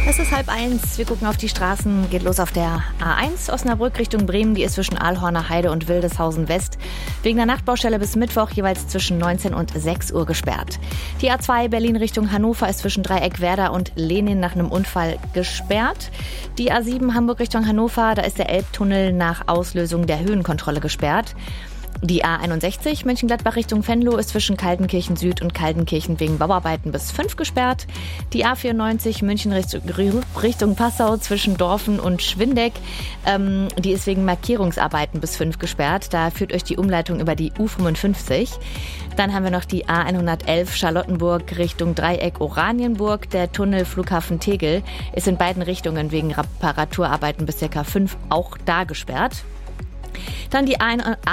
Es ist 12:30. Wir gucken auf die Straßen. Geht los auf der A1 Osnabrück Richtung Bremen. Die ist zwischen Aalhorner Heide und Wildeshausen West wegen der Nachtbaustelle bis Mittwoch jeweils zwischen 19 und 6 Uhr gesperrt. Die A2 Berlin Richtung Hannover ist zwischen Dreieck Werder und Lenin nach einem Unfall gesperrt. Die A7 Hamburg Richtung Hannover, da ist der Elbtunnel nach Auslösung der Höhenkontrolle gesperrt. Die A61 Mönchengladbach Richtung Venlo ist zwischen Kaltenkirchen Süd und Kaltenkirchen wegen Bauarbeiten bis 5 gesperrt. Die A94 München Richtung Passau zwischen Dorfen und Schwindeck, die ist wegen Markierungsarbeiten bis 5 gesperrt. Da führt euch die Umleitung über die U55. Dann haben wir noch die A111 Charlottenburg Richtung Dreieck Oranienburg. Der Tunnel Flughafen Tegel ist in beiden Richtungen wegen Reparaturarbeiten bis ca. 5 auch da gesperrt. Dann die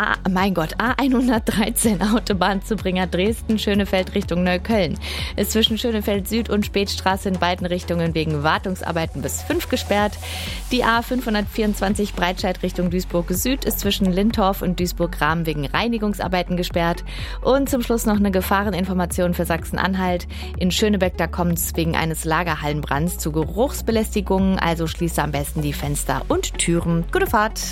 A113 Autobahn Zubringer Dresden, Schönefeld Richtung Neukölln. Ist zwischen Schönefeld Süd und Spätstraße in beiden Richtungen wegen Wartungsarbeiten bis 5 gesperrt. Die A524 Breitscheid Richtung Duisburg Süd ist zwischen Lintorf und Duisburg-Rahm wegen Reinigungsarbeiten gesperrt. Und zum Schluss noch eine Gefahreninformation für Sachsen-Anhalt. In Schönebeck, da kommt es wegen eines Lagerhallenbrands zu Geruchsbelästigungen, also schließe am besten die Fenster und Türen. Gute Fahrt!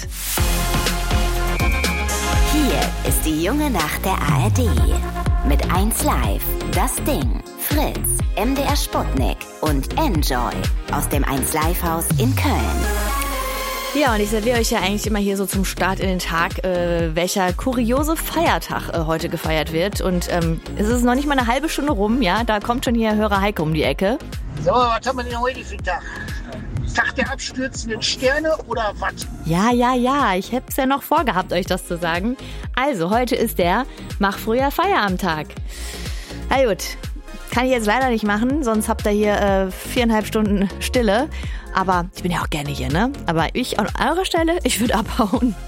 Hier ist die junge Nacht der ARD. Mit 1Live, Das Ding, Fritz, MDR Sputnik und Enjoy aus dem 1Live-Haus in Köln. Ja, und ich serviere euch ja eigentlich immer hier so zum Start in den Tag, welcher kuriose Feiertag heute gefeiert wird. Und es ist noch nicht mal eine halbe Stunde rum, ja, da kommt schon hier Hörer Heike um die Ecke. So, was haben wir denn heute für einen Tag? Tag der abstürzenden Sterne oder was? Ja, ich hab's ja noch vorgehabt, euch das zu sagen. Also, heute ist der Mach früher Feierabendtag. Na gut, kann ich jetzt leider nicht machen, sonst habt ihr hier 4,5 Stunden Stille. Aber ich bin ja auch gerne hier, ne? Aber ich an eurer Stelle, ich würde abhauen.